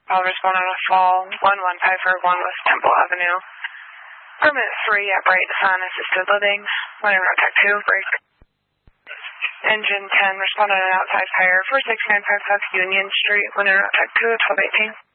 I'll respond on a fall 11541 West Temple Avenue. Permit 3 at Bright Sun Assisted Living. When in route tech 2, break. Engine 10, respond on an outside fire 46955 Union Street. When in route tech 2, 1218.